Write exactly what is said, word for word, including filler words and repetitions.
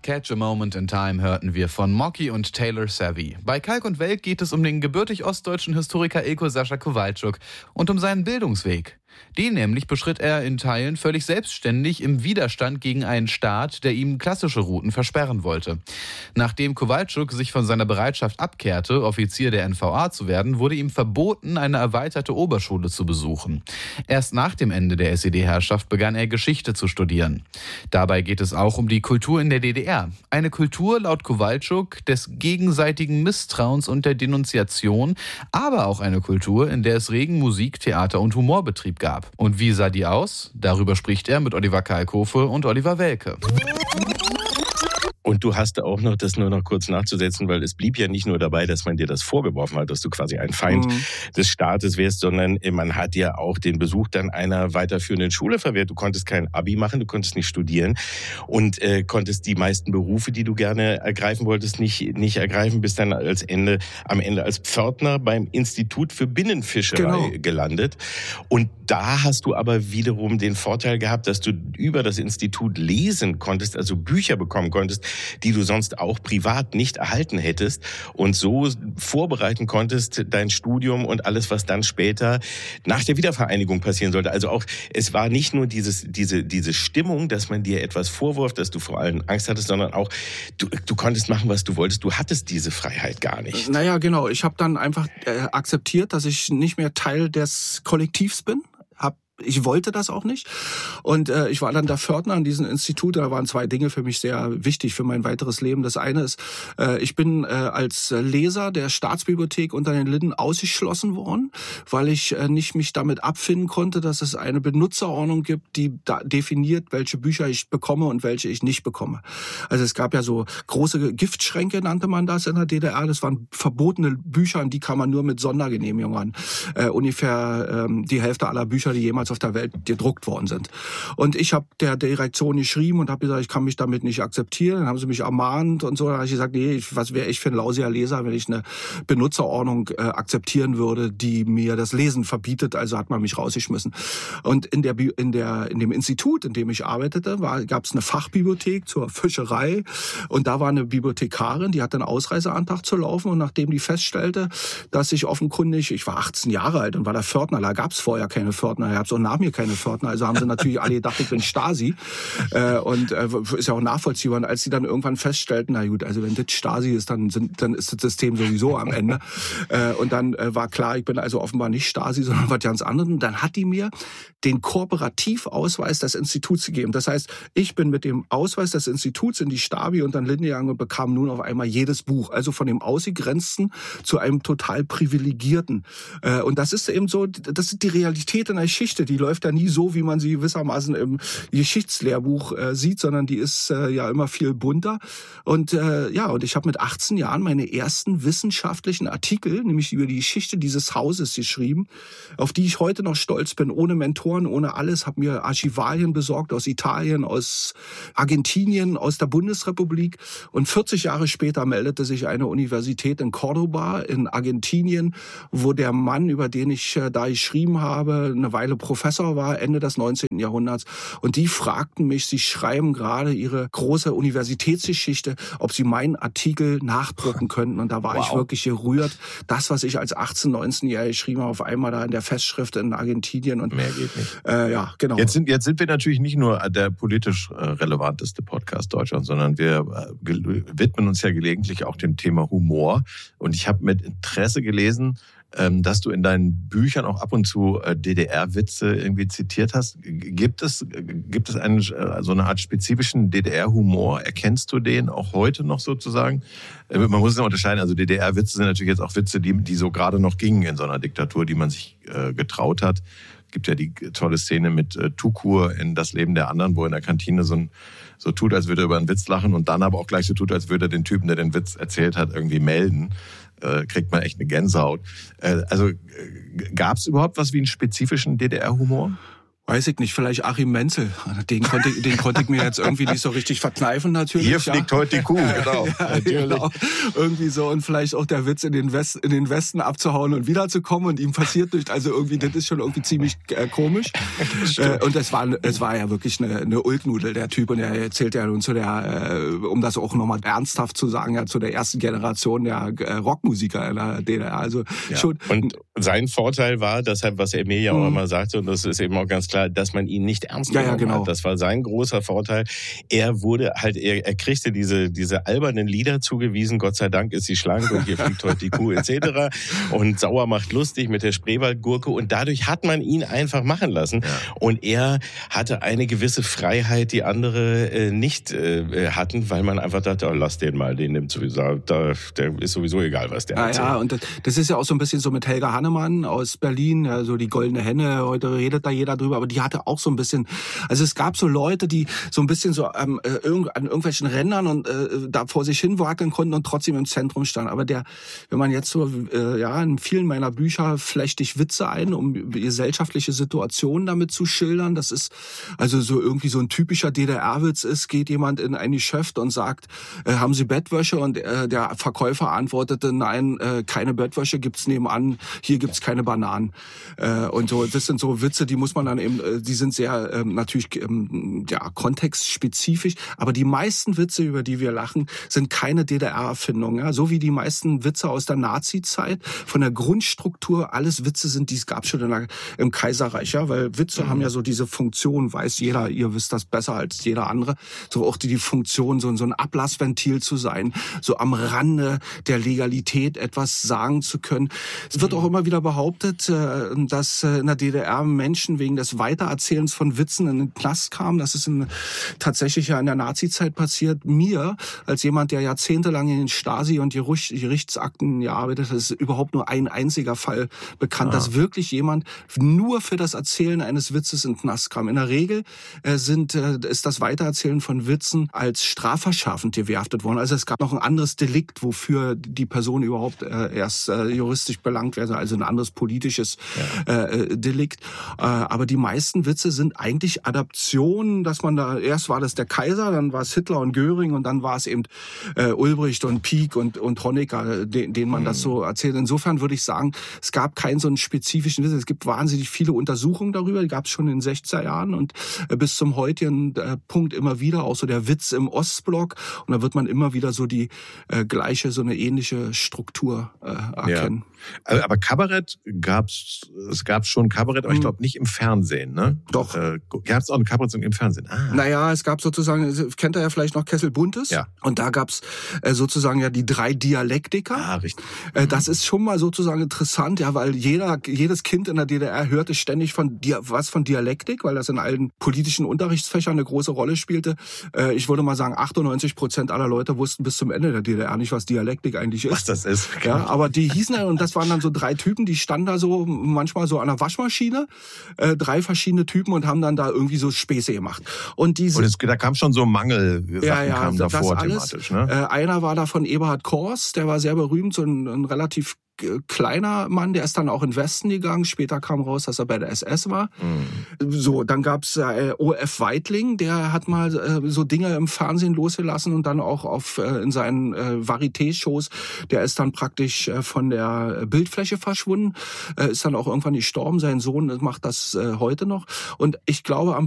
Catch a Moment in Time hörten wir von Mocky und Taylor Savvy. Bei Kalk und Welk geht es um den gebürtig ostdeutschen Historiker Ilko Sascha Kowalczuk und um seinen Bildungsweg. Den nämlich beschritt er in Teilen völlig selbstständig im Widerstand gegen einen Staat, der ihm klassische Routen versperren wollte. Nachdem Kowalczuk sich von seiner Bereitschaft abkehrte, Offizier der N V A zu werden, wurde ihm verboten, eine erweiterte Oberschule zu besuchen. Erst nach dem Ende der S E D-Herrschaft begann er Geschichte zu studieren. Dabei geht es auch um die Kultur in der D D R. Eine Kultur laut Kowalczuk des gegenseitigen Misstrauens und der Denunziation, aber auch eine Kultur, in der es regen Musik-, Theater- und Humorbetrieb gab. Und wie sah die aus? Darüber spricht er mit Oliver Kalkofe und Oliver Welke. Und du hast auch noch, das nur noch kurz nachzusetzen, weil es blieb ja nicht nur dabei, dass man dir das vorgeworfen hat, dass du quasi ein Feind mhm. des Staates wärst, sondern man hat dir auch den Besuch dann einer weiterführenden Schule verwehrt. Du konntest kein Abi machen, du konntest nicht studieren und äh, konntest die meisten Berufe, die du gerne ergreifen wolltest, nicht, nicht ergreifen, bist dann als Ende, am Ende als Pförtner beim Institut für Binnenfischerei genau. gelandet. Und da hast du aber wiederum den Vorteil gehabt, dass du über das Institut lesen konntest, also Bücher bekommen konntest, die du sonst auch privat nicht erhalten hättest und so vorbereiten konntest, dein Studium und alles, was dann später nach der Wiedervereinigung passieren sollte. Also auch, es war nicht nur dieses, diese, diese Stimmung, dass man dir etwas vorwirft, dass du vor allem Angst hattest, sondern auch, du, du konntest machen, was du wolltest. Du hattest diese Freiheit gar nicht. Naja, genau. Ich habe dann einfach äh, akzeptiert, dass ich nicht mehr Teil des Kollektivs bin. Hab Ich wollte das auch nicht. Und äh, ich war dann der Pförtner an diesem Institut. Da waren zwei Dinge für mich sehr wichtig für mein weiteres Leben. Das eine ist, äh, ich bin äh, als Leser der Staatsbibliothek unter den Linden ausgeschlossen worden, weil ich äh, nicht mich damit abfinden konnte, dass es eine Benutzerordnung gibt, die da definiert, welche Bücher ich bekomme und welche ich nicht bekomme. Also es gab ja so große Giftschränke, nannte man das in der D D R. Das waren verbotene Bücher, an die kam man nur mit Sondergenehmigung ran. Äh, ungefähr ähm, die Hälfte aller Bücher, die jemals auf der Welt gedruckt worden sind. Und ich habe der Direktion geschrieben und habe gesagt, ich kann mich damit nicht akzeptieren. Dann haben sie mich ermahnt und so. Dann habe ich gesagt, nee, was wäre ich für ein lausiger Leser, wenn ich eine Benutzerordnung äh, akzeptieren würde, die mir das Lesen verbietet. Also hat man mich rausgeschmissen. Und in der in der in dem Institut, in dem ich arbeitete, gab es eine Fachbibliothek zur Fischerei und da war eine Bibliothekarin, die hatte einen Ausreiseantrag zu laufen und nachdem die feststellte, dass ich offenkundig, ich war achtzehn Jahre alt und war der Pförtner, da gab es vorher keine Pförtner, ich habe so nach mir keine Pförtner, also haben sie natürlich alle gedacht, ich bin Stasi äh, und äh, ist ja auch nachvollziehbar. Und als sie dann irgendwann feststellten, na gut, also wenn das Stasi ist, dann, sind, dann ist das System sowieso am Ende. Äh, und dann äh, war klar, ich bin also offenbar nicht Stasi, sondern was ganz anderes. Und dann hat die mir den Kooperativausweis des Instituts gegeben. Das heißt, ich bin mit dem Ausweis des Instituts in die Stabi und dann Linde gegangen und bekam nun auf einmal jedes Buch. Also von dem Ausgegrenzten zu einem total Privilegierten. Äh, und das ist eben so, das ist die Realität in der Geschichte. Die läuft ja nie so, wie man sie gewissermaßen im Geschichtslehrbuch äh, sieht, sondern die ist äh, ja immer viel bunter. Und äh, ja, und ich habe mit achtzehn Jahren meine ersten wissenschaftlichen Artikel, nämlich über die Geschichte dieses Hauses geschrieben, auf die ich heute noch stolz bin, ohne Mentoren, ohne alles, habe mir Archivalien besorgt aus Italien, aus Argentinien, aus der Bundesrepublik. Und vierzig Jahre später meldete sich eine Universität in Cordoba in Argentinien, wo der Mann, über den ich äh, da geschrieben habe, eine Weile Professor war, Ende des neunzehnten Jahrhunderts. Und die fragten mich, sie schreiben gerade ihre große Universitätsgeschichte, ob sie meinen Artikel nachdrucken könnten. Und da war wow. ich wirklich gerührt. Das, was ich als achtzehn-, neunzehnjähriger geschrieben habe, auf einmal da in der Festschrift in Argentinien. Und mehr geht nicht. Äh, ja, genau. Jetzt sind, jetzt sind wir natürlich nicht nur der politisch äh, relevanteste Podcast Deutschlands, sondern wir äh, widmen uns ja gelegentlich auch dem Thema Humor. Und ich habe mit Interesse gelesen, dass du in deinen Büchern auch ab und zu D D R-Witze irgendwie zitiert hast. Gibt es, gibt es einen, so eine Art spezifischen D D R-Humor? Erkennst du den auch heute noch sozusagen? Man muss es ja unterscheiden. Also D D R-Witze sind natürlich jetzt auch Witze, die, die so gerade noch gingen in so einer Diktatur, die man sich äh, getraut hat. Es gibt ja die tolle Szene mit äh, Tukur in Das Leben der anderen, wo in der Kantine so ein so tut, als würde er über einen Witz lachen und dann aber auch gleich so tut, als würde er den Typen, der den Witz erzählt hat, irgendwie melden. Äh, kriegt man echt eine Gänsehaut. Äh, also äh, gab es überhaupt was wie einen spezifischen D D R-Humor? Weiß ich nicht, vielleicht Achim Menzel. Den konnte, den konnte ich mir jetzt irgendwie nicht so richtig verkneifen natürlich. Hier fliegt ja. heute die Kuh, genau. Ja, genau. Irgendwie so und vielleicht auch der Witz in den, West, in den Westen abzuhauen und wiederzukommen und ihm passiert nicht. Also irgendwie, das ist schon irgendwie ziemlich äh, komisch. Äh, und es war, es war ja wirklich eine, eine Ulknudel, der Typ. Und er zählt ja nun zu der, äh, um das auch nochmal ernsthaft zu sagen, ja zu der ersten Generation der äh, Rockmusiker in der D D R. Also ja. schon. Und sein Vorteil war, deshalb, was er mir ja auch immer sagte, und das ist eben auch ganz klar, dass man ihn nicht ernst genommen ja, ja, genau. hat. Das war sein großer Vorteil. Er wurde halt, er, er kriegte diese, diese albernen Lieder zugewiesen. Gott sei Dank ist sie schlank und hier fliegt heute die Kuh et cetera. Und Sauer macht lustig mit der Spreewaldgurke. Und dadurch hat man ihn einfach machen lassen. Ja. Und er hatte eine gewisse Freiheit, die andere äh, nicht äh, hatten, weil man einfach dachte, oh, lass den mal, den nimmt sowieso, da, der ist sowieso egal, was der ja, erzählt. Ja, und das, das ist ja auch so ein bisschen so mit Helga Hannemann aus Berlin, ja, so die goldene Henne, heute redet da jeder drüber, aber die hatte auch so ein bisschen, also es gab so Leute, die so ein bisschen so ähm, an irgendwelchen Rändern und äh, da vor sich hin wackeln konnten und trotzdem im Zentrum standen. Aber der, wenn man jetzt so, äh, ja, in vielen meiner Bücher flechte ich Witze ein, um gesellschaftliche Situationen damit zu schildern. Das ist also so irgendwie so ein typischer D D R-Witz ist, geht jemand in ein Geschäft und sagt, äh, haben Sie Bettwäsche? Und äh, der Verkäufer antwortete, nein, äh, keine Bettwäsche gibt's nebenan, hier gibt's keine Bananen. Äh, und so, das sind so Witze, die muss man dann eben, äh, die sind sehr ähm, natürlich ähm, ja kontextspezifisch, aber die meisten Witze, über die wir lachen, sind keine D D R-Erfindungen. Ja? So wie die meisten Witze aus der Nazi-Zeit, von der Grundstruktur, alles Witze sind, die es gab schon in der, im Kaiserreich, ja, weil Witze mhm. haben ja so diese Funktion, weiß jeder, ihr wisst das besser als jeder andere, so auch die, die Funktion, so, so ein Ablassventil zu sein, so am Rande der Legalität etwas sagen zu können. Es wird auch immer wieder behauptet, dass in der D D R Menschen wegen des Weitererzählens von Witzen in den Knast kamen. Das ist in, tatsächlich ja in der Nazi-Zeit passiert. Mir, als jemand, der jahrzehntelang in den Stasi- und Gerichtsakten gearbeitet hat, ist überhaupt nur ein einziger Fall bekannt, ah. dass wirklich jemand nur für das Erzählen eines Witzes in den Knast kam. In der Regel äh, sind, äh, ist das Weitererzählen von Witzen als strafverschärfend gewertet worden. Also es gab noch ein anderes Delikt, wofür die Person überhaupt äh, erst äh, juristisch belangt werden, also ein anderes politisches ja. äh, Delikt. Äh, aber die meisten Witze sind eigentlich Adaptionen, dass man da, erst war das der Kaiser, dann war es Hitler und Göring und dann war es eben äh, Ulbricht und Pieck und, und Honecker, den, denen man mhm. das so erzählt. Insofern würde ich sagen, es gab keinen so einen spezifischen Witz. Es gibt wahnsinnig viele Untersuchungen darüber, die gab es schon in den sechziger Jahren und äh, bis zum heutigen äh, Punkt immer wieder, auch so der Witz im Ostblock, und da wird man immer wieder so die äh, gleiche, so eine ähnliche Struktur äh, erkennen. Ja. Aber Kabarett gab's, es gab schon Kabarett, aber ich glaube nicht im Fernsehen, ne? Doch. Äh, gab es auch eine Kabarettsendung im Fernsehen? Ah. Naja, es gab sozusagen, kennt ihr ja vielleicht noch Kessel Buntes? Ja. Und da gab's äh, sozusagen ja die drei Dialektiker. Ah, richtig. Äh, das ist schon mal sozusagen interessant, ja, weil jeder, jedes Kind in der D D R hörte ständig von was von Dialektik, weil das in allen politischen Unterrichtsfächern eine große Rolle spielte. Äh, ich würde mal sagen, achtundneunzig Prozent aller Leute wussten bis zum Ende der D D R nicht, was Dialektik eigentlich ist. Was das ist. Ja, aber die hießen ja, und das waren dann so drei Typen, die standen da so manchmal so an der Waschmaschine, äh, drei verschiedene Typen und haben dann da irgendwie so Späße gemacht. Und diese, und es, da kam schon so Mangel, ja, ja, kamen das davor alles, thematisch. Ne? Äh, einer war da von Eberhard Kors, der war sehr berühmt, so ein, ein relativ kleiner Mann, der ist dann auch in den Westen gegangen. Später kam raus, dass er bei der S S war. Mhm. So, dann gab's äh, O F Weitling, der hat mal äh, so Dinge im Fernsehen losgelassen und dann auch auf äh, in seinen äh, Varieté-Shows. Der ist dann praktisch äh, von der Bildfläche verschwunden, äh, ist dann auch irgendwann gestorben. Sein Sohn macht das äh, heute noch. Und ich glaube, am